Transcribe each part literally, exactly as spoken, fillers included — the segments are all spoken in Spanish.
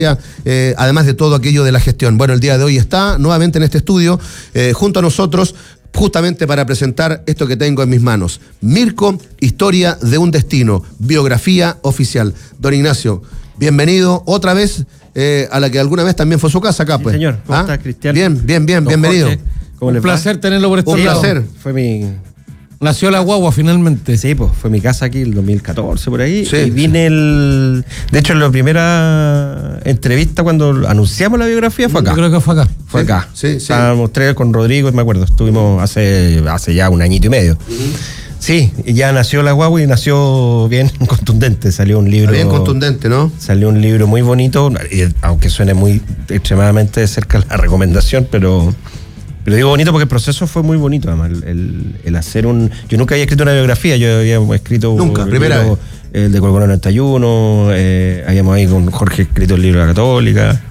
Eh, además de todo aquello de la gestión. Bueno, el día de hoy está nuevamente en este estudio, eh, junto a nosotros, justamente para presentar esto que tengo en mis manos. Mirko, Historia de un Destino, biografía oficial. Don Ignacio, bienvenido otra vez eh, a la que alguna vez también fue su casa acá, pues. Sí, señor. ¿Cómo ¿Ah? está, Cristian? Bien, bien, bien, Don bienvenido. Jorge, ¿cómo Un les placer va? tenerlo por estos Un lados. placer. Fue mi... Nació la guagua finalmente. Sí, pues fue mi casa aquí el dos mil catorce, por ahí. Sí. Y vine el... De hecho, en la primera entrevista, cuando anunciamos la biografía, fue acá. Yo creo que fue acá. Fue Sí, acá. sí, sí. Estábamos tres con Rodrigo, me acuerdo. Estuvimos hace, hace ya un añito y medio. Uh-huh. Sí, y ya nació la guagua y nació bien contundente. Salió un libro... Bien contundente, ¿no? Salió un libro muy bonito, aunque suene muy extremadamente cerca de la recomendación, pero... Pero digo bonito porque el proceso fue muy bonito, además, el, el, el hacer un... Yo nunca había escrito una biografía, yo había escrito... Nunca, primera libro, vez. El de Colo Colo noventa y uno, eh, habíamos ahí con Jorge escrito el libro de la Católica.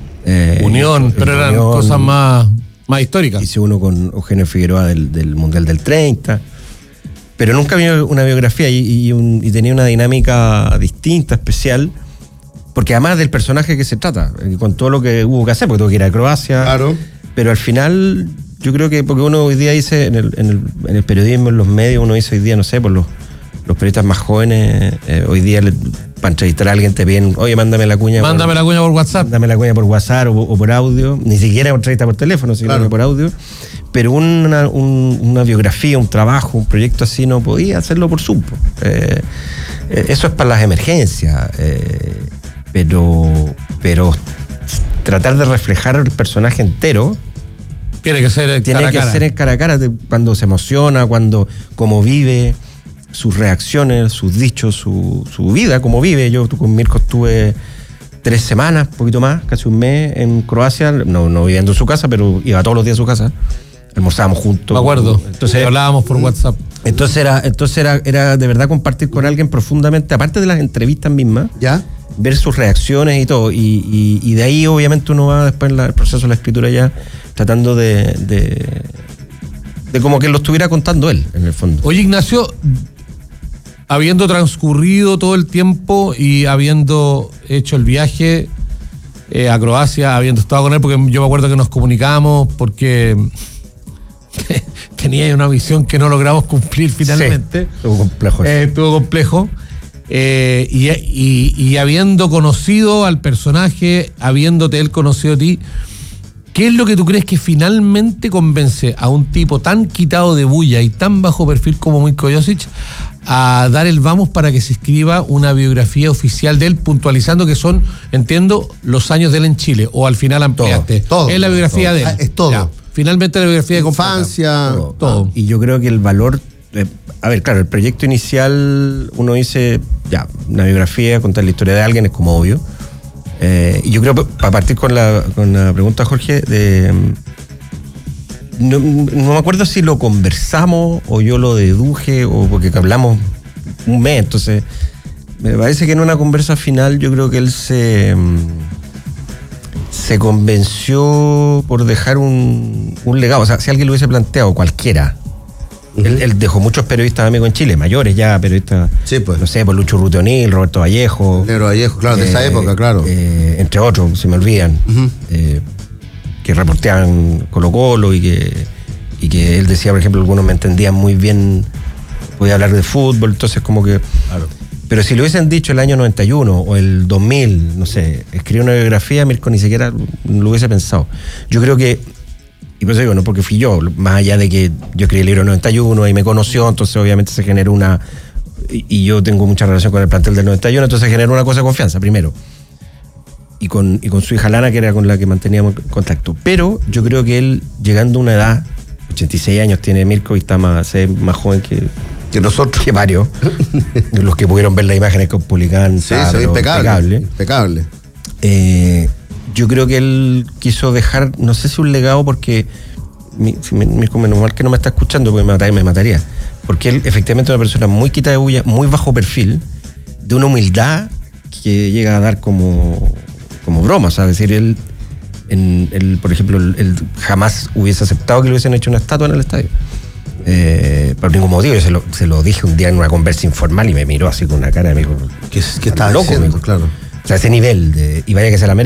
Eh, Unión, el, pero el eran Unión, cosas más, más históricas. Hice uno con Eugenio Figueroa del, del Mundial del treinta. Pero nunca había una biografía y, y, un, y tenía una dinámica distinta, especial, porque además del personaje que se trata, con todo lo que hubo que hacer, porque tuvo que ir a Croacia... Claro. Pero al final, yo creo que, porque uno hoy día dice, en el, en el, en el periodismo, en los medios, uno dice hoy día, no sé, por los, los periodistas más jóvenes, eh, hoy día le, para entrevistar a alguien te piden, oye, mándame la cuña. Mándame por, la cuña por WhatsApp. Mándame la cuña por WhatsApp o, o por audio, ni siquiera entrevista por teléfono, sino claro. que por audio. Pero una, un, una biografía, un trabajo, un proyecto así no podía hacerlo por Zoom. Eh, eh, eso es para las emergencias, eh, pero, pero tratar de reflejar el personaje entero. Tiene que ser Tiene cara que a cara. ser en cara a cara, de, cuando se emociona, cuando cómo vive, sus reacciones, sus dichos, su, su vida, cómo vive. Yo con Mirko estuve tres semanas, un poquito más, casi un mes en Croacia, no, no viviendo en su casa, pero iba todos los días a su casa. Almorzábamos juntos. Me acuerdo. Entonces hablábamos por WhatsApp. Entonces era, entonces era, era de verdad compartir con alguien profundamente, aparte de las entrevistas mismas. ¿Ya? Ver sus reacciones y todo, y, y, y de ahí obviamente uno va después en la, el proceso de la escritura ya tratando de, de de como que lo estuviera contando él, en el fondo. Oye, Ignacio, habiendo transcurrido todo el tiempo y habiendo hecho el viaje eh, a Croacia, habiendo estado con él, porque yo me acuerdo que nos comunicamos porque tenía una visión que no logramos cumplir finalmente. Sí, estuvo complejo. Eh, estuvo complejo. Eh, y, y, y habiendo conocido al personaje, habiéndote él conocido a ti, ¿qué es lo que tú crees que finalmente convence a un tipo tan quitado de bulla y tan bajo perfil como Mirko Josic a dar el vamos para que se escriba una biografía oficial de él, puntualizando que son, entiendo, los años de él en Chile, o al final ampliaste? Todo, todo, es la biografía todo. de él. Ah, es todo. Ya, finalmente la biografía de infancia, todo. todo. Y yo creo que el valor, eh, a ver, claro, el proyecto inicial, uno dice, ya, una biografía, contar la historia de alguien es como obvio. Eh, y yo creo, para partir con la, con la pregunta, Jorge, de, no, no me acuerdo si lo conversamos o yo lo deduje o porque hablamos un mes, entonces me parece que en una conversa final yo creo que él se se convenció por dejar un, un legado. O sea, si alguien lo hubiese planteado, cualquiera. Uh-huh. Él, él dejó muchos periodistas amigos en Chile, mayores ya, periodistas, sí, pues. no sé, por Lucho Ruteonil, Roberto Vallejo. Negro Vallejo, claro, de eh, esa época, claro. Eh, entre otros, se me olvidan, uh-huh. eh, que reporteaban Colo Colo y que, y que él decía, por ejemplo, algunos me entendían muy bien, podía hablar de fútbol, entonces como que... Claro. Pero si lo hubiesen dicho el año noventa y uno o el dos mil, no sé, escribir una biografía, Mirko ni siquiera lo hubiese pensado. Yo creo que, y por eso digo, no porque fui yo, más allá de que yo escribí el libro en noventa y uno y me conoció, entonces obviamente se generó una, y, y yo tengo mucha relación con el plantel del noventa y uno, entonces se generó una cosa de confianza, primero. Y con, y con su hija Lana, que era con la que manteníamos contacto. Pero yo creo que él, llegando a una edad, ochenta y seis años tiene Mirko y está más, más joven que... que nosotros. Que varios. Los que pudieron ver las imágenes que publicaban. Sí, se ve impecable. Impecable. impecable. Eh, yo creo que él quiso dejar, no sé si un legado, porque mi, si me, menos mal que no me está escuchando, porque me mataría, me mataría. Porque él efectivamente es una persona muy quita de bulla, muy bajo perfil, de una humildad que llega a dar como, como broma. O sea, es decir, él, en, él por ejemplo, él, él jamás hubiese aceptado que le hubiesen hecho una estatua en el estadio. Eh, por ningún motivo. Yo se lo, se lo dije un día en una conversa informal y me miró así con una cara, me dijo, ¿qué, qué estás loco? Diciendo, claro. sea, ese nivel de. Y vaya que sea la América.